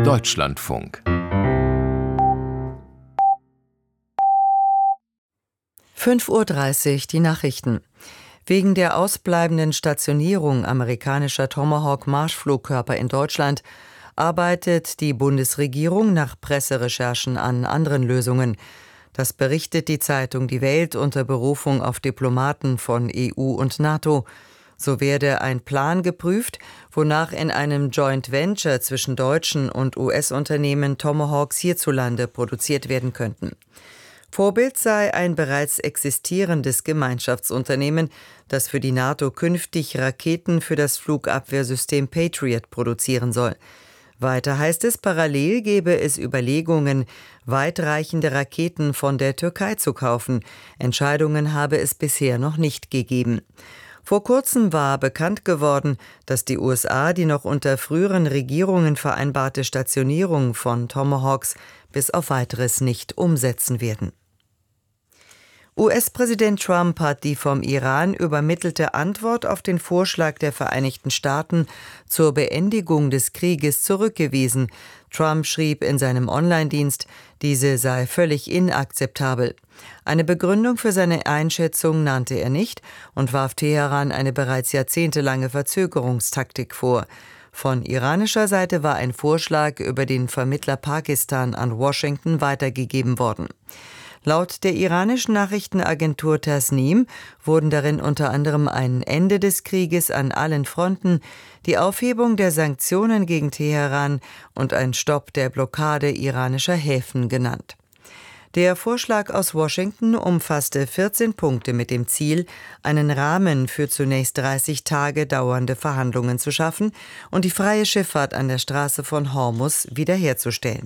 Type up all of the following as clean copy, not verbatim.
Deutschlandfunk. 5:30 Uhr die Nachrichten. Wegen der ausbleibenden Stationierung amerikanischer Tomahawk-Marschflugkörper in Deutschland arbeitet die Bundesregierung nach Presserecherchen an anderen Lösungen. Das berichtet die Zeitung Die Welt unter Berufung auf Diplomaten von EU und NATO. So werde ein Plan geprüft, wonach in einem Joint Venture zwischen deutschen und US-Unternehmen Tomahawks hierzulande produziert werden könnten. Vorbild sei ein bereits existierendes Gemeinschaftsunternehmen, das für die NATO künftig Raketen für das Flugabwehrsystem Patriot produzieren soll. Weiter heißt es, parallel gebe es Überlegungen, weitreichende Raketen von der Türkei zu kaufen. Entscheidungen habe es bisher noch nicht gegeben. Vor kurzem war bekannt geworden, dass die USA die noch unter früheren Regierungen vereinbarte Stationierung von Tomahawks bis auf Weiteres nicht umsetzen werden. US-Präsident Trump hat die vom Iran übermittelte Antwort auf den Vorschlag der Vereinigten Staaten zur Beendigung des Krieges zurückgewiesen. Trump schrieb in seinem Online-Dienst, diese sei völlig inakzeptabel. Eine Begründung für seine Einschätzung nannte er nicht und warf Teheran eine bereits jahrzehntelange Verzögerungstaktik vor. Von iranischer Seite war ein Vorschlag über den Vermittler Pakistan an Washington weitergegeben worden. Laut der iranischen Nachrichtenagentur Tasnim wurden darin unter anderem ein Ende des Krieges an allen Fronten, die Aufhebung der Sanktionen gegen Teheran und ein Stopp der Blockade iranischer Häfen genannt. Der Vorschlag aus Washington umfasste 14 Punkte mit dem Ziel, einen Rahmen für zunächst 30 Tage dauernde Verhandlungen zu schaffen und die freie Schifffahrt an der Straße von Hormuz wiederherzustellen.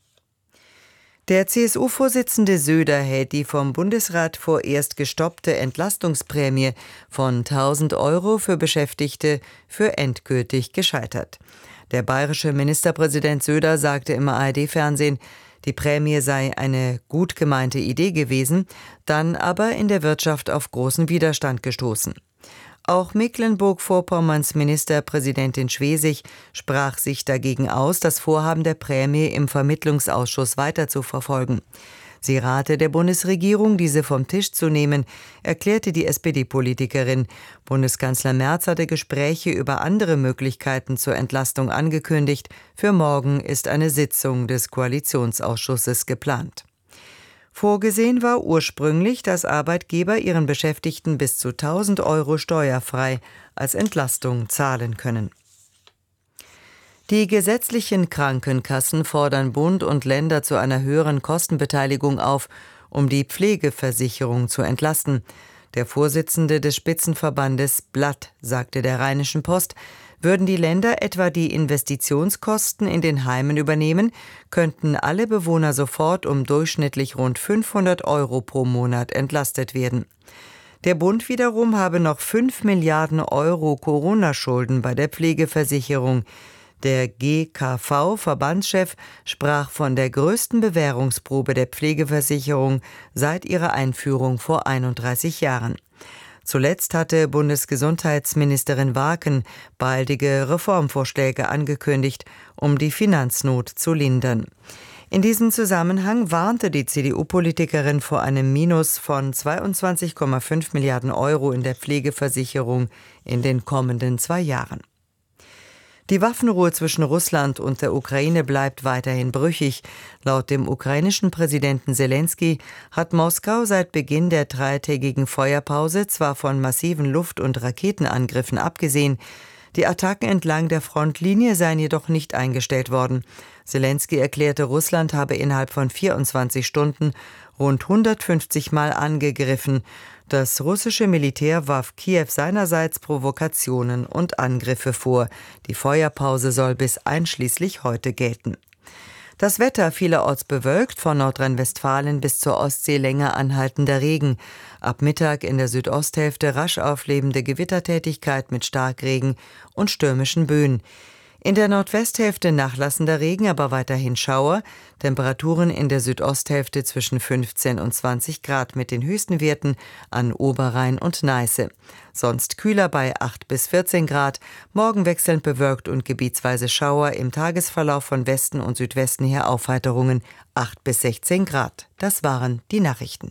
Der CSU-Vorsitzende Söder hält die vom Bundesrat vorerst gestoppte Entlastungsprämie von 1.000 € für Beschäftigte für endgültig gescheitert. Der bayerische Ministerpräsident Söder sagte im ARD-Fernsehen, die Prämie sei eine gut gemeinte Idee gewesen, dann aber in der Wirtschaft auf großen Widerstand gestoßen. Auch Mecklenburg-Vorpommerns Ministerpräsidentin Schwesig sprach sich dagegen aus, das Vorhaben der Prämie im Vermittlungsausschuss weiter zu verfolgen. Sie rate der Bundesregierung, diese vom Tisch zu nehmen, erklärte die SPD-Politikerin. Bundeskanzler Merz hatte Gespräche über andere Möglichkeiten zur Entlastung angekündigt. Für morgen ist eine Sitzung des Koalitionsausschusses geplant. Vorgesehen war ursprünglich, dass Arbeitgeber ihren Beschäftigten bis zu 1.000 € steuerfrei als Entlastung zahlen können. Die gesetzlichen Krankenkassen fordern Bund und Länder zu einer höheren Kostenbeteiligung auf, um die Pflegeversicherung zu entlasten. Der Vorsitzende des Spitzenverbandes Blatt sagte der Rheinischen Post, würden die Länder etwa die Investitionskosten in den Heimen übernehmen, könnten alle Bewohner sofort um durchschnittlich rund 500 € pro Monat entlastet werden. Der Bund wiederum habe noch 5 Milliarden € Corona-Schulden bei der Pflegeversicherung. Der GKV-Verbandschef sprach von der größten Bewährungsprobe der Pflegeversicherung seit ihrer Einführung vor 31 Jahren. Zuletzt hatte Bundesgesundheitsministerin Waken baldige Reformvorschläge angekündigt, um die Finanznot zu lindern. In diesem Zusammenhang warnte die CDU-Politikerin vor einem Minus von 22,5 Milliarden € in der Pflegeversicherung in den kommenden 2 Jahren. Die Waffenruhe zwischen Russland und der Ukraine bleibt weiterhin brüchig. Laut dem ukrainischen Präsidenten Selenskyj hat Moskau seit Beginn der 3-tägigen Feuerpause zwar von massiven Luft- und Raketenangriffen abgesehen, die Attacken entlang der Frontlinie seien jedoch nicht eingestellt worden. Selenskyj erklärte, Russland habe innerhalb von 24 Stunden rund 150 Mal angegriffen. Das russische Militär warf Kiew seinerseits Provokationen und Angriffe vor. Die Feuerpause soll bis einschließlich heute gelten. Das Wetter vielerorts bewölkt, von Nordrhein-Westfalen bis zur Ostsee länger anhaltender Regen. Ab Mittag in der Südosthälfte rasch auflebende Gewittertätigkeit mit Starkregen und stürmischen Böen. In der Nordwesthälfte nachlassender Regen, aber weiterhin Schauer. Temperaturen in der Südosthälfte zwischen 15 und 20 Grad mit den höchsten Werten an Oberrhein und Neiße. Sonst kühler bei 8 bis 14 Grad. Morgen wechselnd bewölkt und gebietsweise Schauer. Im Tagesverlauf von Westen und Südwesten her Aufheiterungen 8 bis 16 Grad. Das waren die Nachrichten.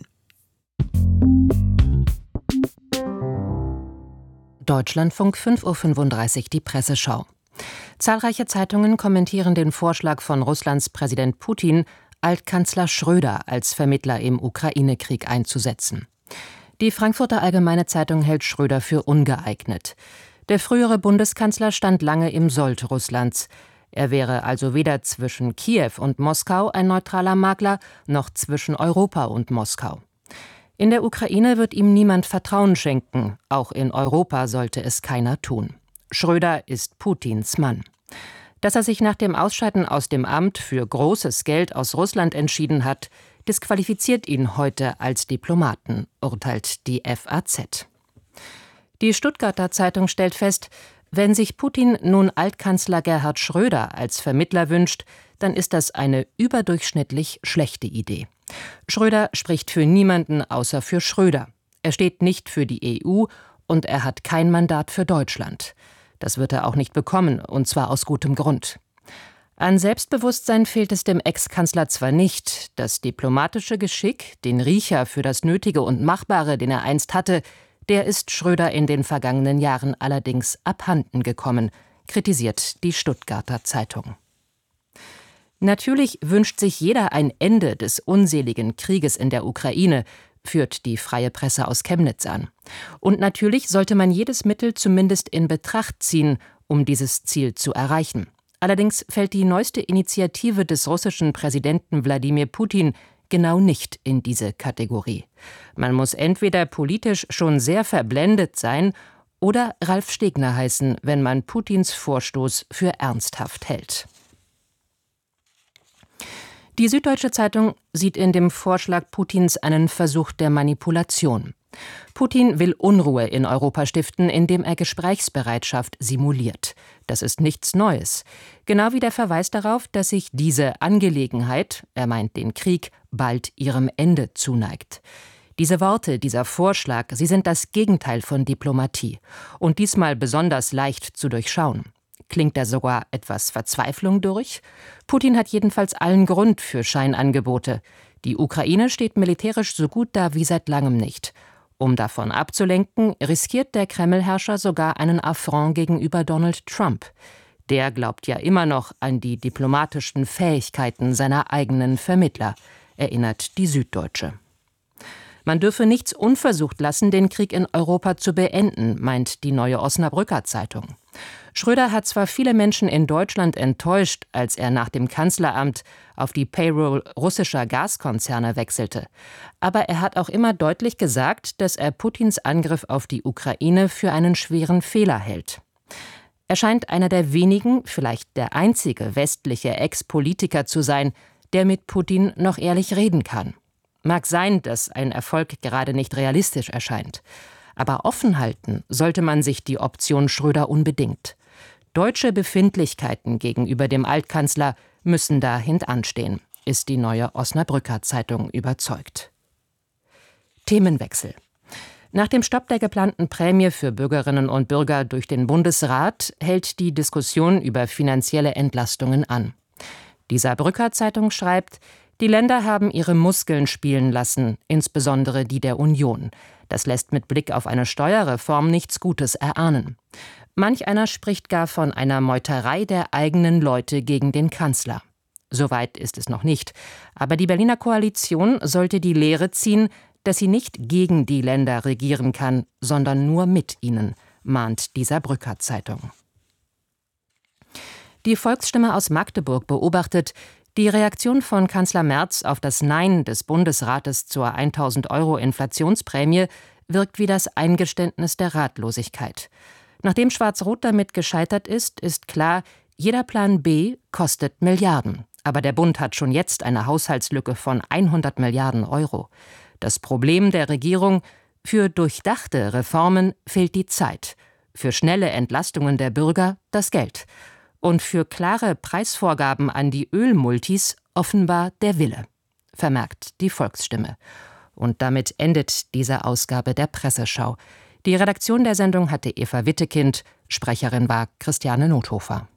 Deutschlandfunk 5:35 Uhr, die Presseschau. Zahlreiche Zeitungen kommentieren den Vorschlag von Russlands Präsident Putin, Altkanzler Schröder als Vermittler im Ukraine-Krieg einzusetzen. Die Frankfurter Allgemeine Zeitung hält Schröder für ungeeignet. Der frühere Bundeskanzler stand lange im Sold Russlands. Er wäre also weder zwischen Kiew und Moskau ein neutraler Makler, noch zwischen Europa und Moskau. In der Ukraine wird ihm niemand Vertrauen schenken, auch in Europa sollte es keiner tun. Schröder ist Putins Mann. Dass er sich nach dem Ausscheiden aus dem Amt für großes Geld aus Russland entschieden hat, disqualifiziert ihn heute als Diplomaten, urteilt die FAZ. Die Stuttgarter Zeitung stellt fest, wenn sich Putin nun Altkanzler Gerhard Schröder als Vermittler wünscht, dann ist das eine überdurchschnittlich schlechte Idee. Schröder spricht für niemanden außer für Schröder. Er steht nicht für die EU und er hat kein Mandat für Deutschland. Das wird er auch nicht bekommen, und zwar aus gutem Grund. An Selbstbewusstsein fehlt es dem Ex-Kanzler zwar nicht, das diplomatische Geschick, den Riecher für das Nötige und Machbare, den er einst hatte, der ist Schröder in den vergangenen Jahren allerdings abhanden gekommen, kritisiert die Stuttgarter Zeitung. Natürlich wünscht sich jeder ein Ende des unseligen Krieges in der Ukraine, führt die Freie Presse aus Chemnitz an. Und natürlich sollte man jedes Mittel zumindest in Betracht ziehen, um dieses Ziel zu erreichen. Allerdings fällt die neueste Initiative des russischen Präsidenten Wladimir Putin genau nicht in diese Kategorie. Man muss entweder politisch schon sehr verblendet sein oder Ralf Stegner heißen, wenn man Putins Vorstoß für ernsthaft hält. Die Süddeutsche Zeitung sieht in dem Vorschlag Putins einen Versuch der Manipulation. Putin will Unruhe in Europa stiften, indem er Gesprächsbereitschaft simuliert. Das ist nichts Neues. Genau wie der Verweis darauf, dass sich diese Angelegenheit, er meint den Krieg, bald ihrem Ende zuneigt. Diese Worte, dieser Vorschlag, sie sind das Gegenteil von Diplomatie und diesmal besonders leicht zu durchschauen. Klingt da sogar etwas Verzweiflung durch? Putin hat jedenfalls allen Grund für Scheinangebote. Die Ukraine steht militärisch so gut da wie seit langem nicht. Um davon abzulenken, riskiert der Kreml-Herrscher sogar einen Affront gegenüber Donald Trump. Der glaubt ja immer noch an die diplomatischen Fähigkeiten seiner eigenen Vermittler, erinnert die Süddeutsche. Man dürfe nichts unversucht lassen, den Krieg in Europa zu beenden, meint die Neue Osnabrücker Zeitung. Schröder hat zwar viele Menschen in Deutschland enttäuscht, als er nach dem Kanzleramt auf die Payroll russischer Gaskonzerne wechselte. Aber er hat auch immer deutlich gesagt, dass er Putins Angriff auf die Ukraine für einen schweren Fehler hält. Er scheint einer der wenigen, vielleicht der einzige westliche Ex-Politiker zu sein, der mit Putin noch ehrlich reden kann. Mag sein, dass ein Erfolg gerade nicht realistisch erscheint. Aber offen halten sollte man sich die Option Schröder unbedingt. Deutsche Befindlichkeiten gegenüber dem Altkanzler müssen da hintanstehen, ist die Neue Osnabrücker Zeitung überzeugt. Themenwechsel. Nach dem Stopp der geplanten Prämie für Bürgerinnen und Bürger durch den Bundesrat hält die Diskussion über finanzielle Entlastungen an. Die Saarbrücker Zeitung schreibt, die Länder haben ihre Muskeln spielen lassen, insbesondere die der Union. Das lässt mit Blick auf eine Steuerreform nichts Gutes erahnen. Manch einer spricht gar von einer Meuterei der eigenen Leute gegen den Kanzler. Soweit ist es noch nicht. Aber die Berliner Koalition sollte die Lehre ziehen, dass sie nicht gegen die Länder regieren kann, sondern nur mit ihnen, mahnt die Saarbrücker Zeitung. Die Volksstimme aus Magdeburg beobachtet, die Reaktion von Kanzler Merz auf das Nein des Bundesrates zur 1.000 € Inflationsprämie wirkt wie das Eingeständnis der Ratlosigkeit. Nachdem Schwarz-Rot damit gescheitert ist, ist klar, jeder Plan B kostet Milliarden. Aber der Bund hat schon jetzt eine Haushaltslücke von 100 Milliarden €. Das Problem der Regierung: für durchdachte Reformen fehlt die Zeit, für schnelle Entlastungen der Bürger das Geld. und für klare Preisvorgaben an die Ölmultis offenbar der Wille, vermerkt die Volksstimme. Und damit endet diese Ausgabe der Presseschau. Die Redaktion der Sendung hatte Eva Wittekind, Sprecherin war Christiane Nothofer.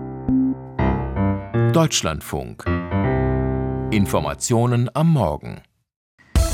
Deutschlandfunk. Informationen am Morgen.